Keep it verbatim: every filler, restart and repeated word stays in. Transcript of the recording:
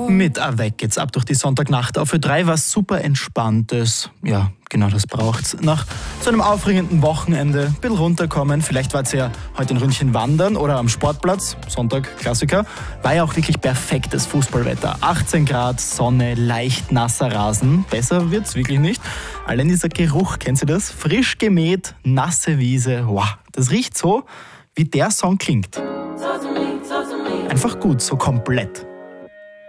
Mit Avec geht's ab durch die Sonntagnacht auf Ö drei, was super Entspanntes. Ja, genau das braucht's. Nach so einem aufregenden Wochenende, ein bisschen runterkommen. Vielleicht wart ihr ja heute ein Ründchen wandern oder am Sportplatz. Sonntag, Klassiker. War ja auch wirklich perfektes Fußballwetter. achtzehn Grad, Sonne, leicht nasser Rasen. Besser wird's wirklich nicht. Allein dieser Geruch, kennt ihr das? Frisch gemäht, nasse Wiese. Wow, das riecht so, wie der Song klingt. Einfach gut, so komplett.